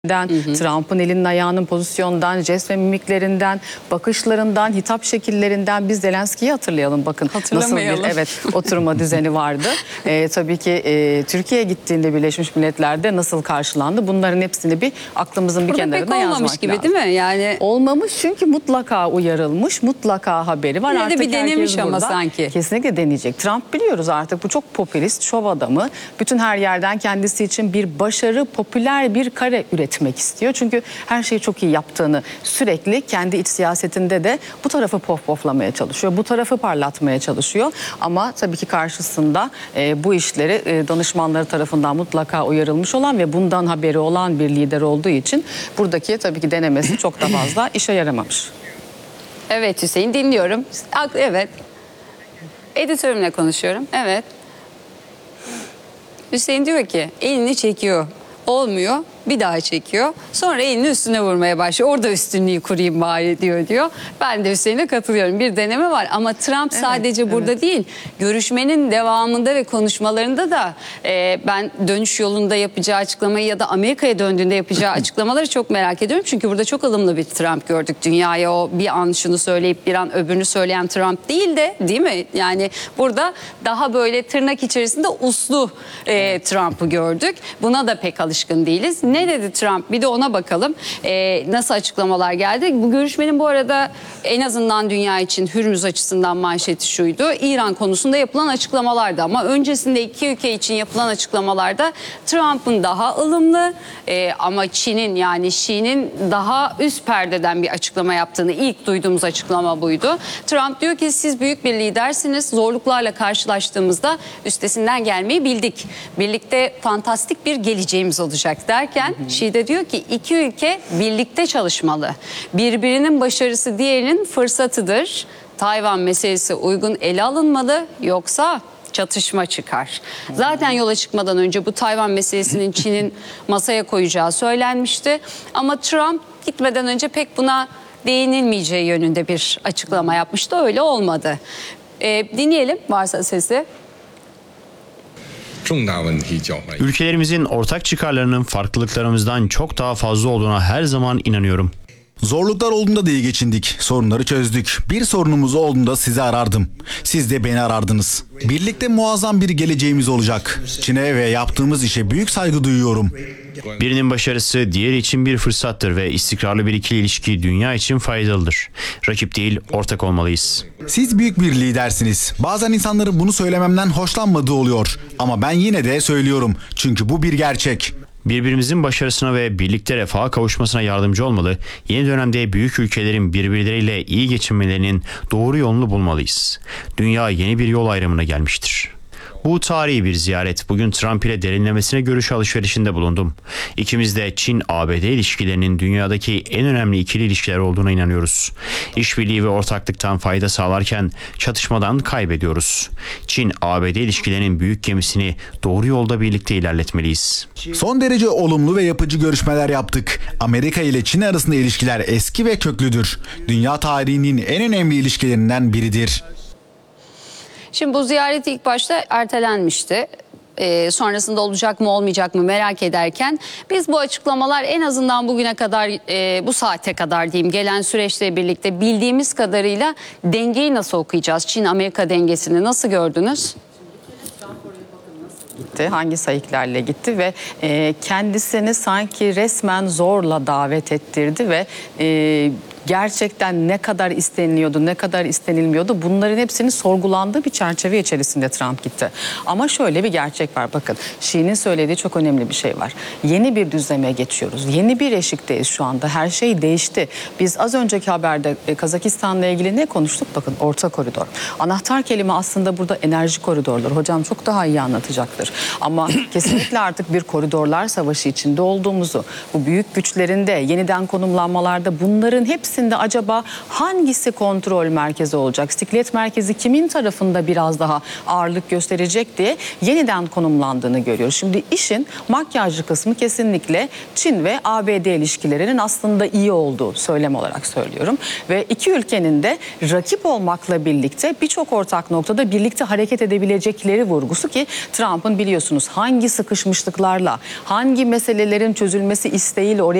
Trump'ın elinin ayağının pozisyondan, jest ve mimiklerinden, bakışlarından, hitap şekillerinden biz Zelenski'yi hatırlayalım. Bakın nasıl bir oturma düzeni vardı. Tabii ki Türkiye'ye gittiğinde Birleşmiş Milletler'de nasıl karşılandı? Bunların hepsini bir aklımızın bir kenarına yazmak olmamış gibi lazım. Değil mi? Yani olmamış çünkü mutlaka uyarılmış, mutlaka haberi var. Yine Artık de bir denemiş ama burada sanki. Kesinlikle deneyecek. Trump biliyoruz artık bu çok popülist, şov adamı. Bütün her yerden kendisi için bir başarı, popüler bir kare üretmek istiyor. Çünkü her şeyi çok iyi yaptığını sürekli kendi iç siyasetinde de bu tarafı poflamaya çalışıyor. Bu tarafı parlatmaya çalışıyor. Ama tabii ki karşısında bu işleri danışmanları tarafından mutlaka uyarılmış olan ve bundan haberi olan bir lider olduğu için buradaki tabii ki denemesi çok da fazla işe yaramamış. Evet Hüseyin, dinliyorum. Evet. Editörümle konuşuyorum. Evet. Hüseyin diyor ki elini çekiyor. Olmuyor. Bir daha çekiyor. Sonra elini üstüne vurmaya başlıyor. Orada üstünlüğü kurayım bari diyor. Ben de Hüseyin'e katılıyorum. Bir deneme var ama Trump sadece burada değil. Görüşmenin devamında ve konuşmalarında da ben dönüş yolunda yapacağı açıklamayı ya da Amerika'ya döndüğünde yapacağı açıklamaları çok merak ediyorum. Çünkü burada çok ılımlı bir Trump gördük. Dünyaya o bir an şunu söyleyip bir an öbürünü söyleyen Trump değil de, değil mi? Yani burada daha böyle tırnak içerisinde uslu Trump'ı gördük. Buna da pek alışkın değiliz. Ne dedi Trump? Bir de ona bakalım. Nasıl açıklamalar geldi? Bu görüşmenin bu arada en azından dünya için Hürmüz açısından manşeti şuydu. İran konusunda yapılan açıklamalardı ama öncesinde iki ülke için yapılan açıklamalarda Trump'ın daha ılımlı ama Çin'in, yani Xi'nin daha üst perdeden bir açıklama yaptığını ilk duyduğumuz açıklama buydu. Trump diyor ki siz büyük bir lidersiniz. Zorluklarla karşılaştığımızda üstesinden gelmeyi bildik. Birlikte fantastik bir geleceğimiz olacak derken Xi de diyor ki iki ülke birlikte çalışmalı. Birbirinin başarısı diğerinin fırsatıdır. Tayvan meselesi uygun ele alınmalı, yoksa çatışma çıkar. Zaten yola çıkmadan önce bu Tayvan meselesinin Çin'in masaya koyacağı söylenmişti. Ama Trump gitmeden önce pek buna değinilmeyeceği yönünde bir açıklama yapmıştı. Öyle olmadı. Dinleyelim varsa sesi. Ülkelerimizin ortak çıkarlarının farklılıklarımızdan çok daha fazla olduğuna her zaman inanıyorum. Zorluklar olduğunda da iyi geçindik. Sorunları çözdük. Bir sorunumuz olduğunda sizi arardım. Siz de beni arardınız. Birlikte muazzam bir geleceğimiz olacak. Çin'e ve yaptığımız işe büyük saygı duyuyorum. Birinin başarısı diğeri için bir fırsattır ve istikrarlı bir ikili ilişki dünya için faydalıdır. Rakip değil, ortak olmalıyız. Siz büyük bir lidersiniz. Bazen insanların bunu söylememden hoşlanmadığı oluyor. Ama ben yine de söylüyorum. Çünkü bu bir gerçek. Birbirimizin başarısına ve birlikte refaha kavuşmasına yardımcı olmalı, yeni dönemde büyük ülkelerin birbirleriyle iyi geçinmelerinin doğru yolunu bulmalıyız. Dünya yeni bir yol ayrımına gelmiştir. Bu tarihi bir ziyaret. Bugün Trump ile derinlemesine görüş alışverişinde bulundum. İkimiz de Çin-ABD ilişkilerinin dünyadaki en önemli ikili ilişkiler olduğuna inanıyoruz. İşbirliği ve ortaklıktan fayda sağlarken çatışmadan kaybediyoruz. Çin-ABD ilişkilerinin büyük gemisini doğru yolda birlikte ilerletmeliyiz. Son derece olumlu ve yapıcı görüşmeler yaptık. Amerika ile Çin arasında ilişkiler eski ve köklüdür. Dünya tarihinin en önemli ilişkilerinden biridir. Şimdi bu ziyaret ilk başta ertelenmişti. Sonrasında olacak mı olmayacak mı merak ederken biz bu açıklamalar en azından bugüne kadar, bu saate kadar diyeyim, gelen süreçle birlikte bildiğimiz kadarıyla dengeyi nasıl okuyacağız? Çin-Amerika dengesini nasıl gördünüz? Gitti, hangi sayıklarla gitti ve kendisini sanki resmen zorla davet ettirdi ve gerçekten ne kadar isteniliyordu, ne kadar istenilmiyordu, bunların hepsinin sorgulandığı bir çerçeve içerisinde Trump gitti. Ama şöyle bir gerçek var, bakın Xi'nin söylediği çok önemli bir şey var. Yeni bir düzleme geçiyoruz, yeni bir eşikteyiz şu anda, her şey değişti. Biz az önceki haberde Kazakistan'la ilgili ne konuştuk? Bakın orta koridor. Anahtar kelime aslında burada enerji koridorları. Hocam çok daha iyi anlatacaktır. Ama kesinlikle artık bir koridorlar savaşı içinde olduğumuzu, bu büyük güçlerinde yeniden konumlanmalarda bunların hepsi ikisinde acaba hangisi kontrol merkezi olacak? Siklet merkezi kimin tarafında biraz daha ağırlık gösterecek diye yeniden konumlandığını görüyoruz. Şimdi işin makyajlı kısmı kesinlikle Çin ve ABD ilişkilerinin aslında iyi olduğu söylem olarak söylüyorum. Ve iki ülkenin de rakip olmakla birlikte birçok ortak noktada birlikte hareket edebilecekleri vurgusu ki Trump'ın biliyorsunuz hangi sıkışmışlıklarla, hangi meselelerin çözülmesi isteğiyle oraya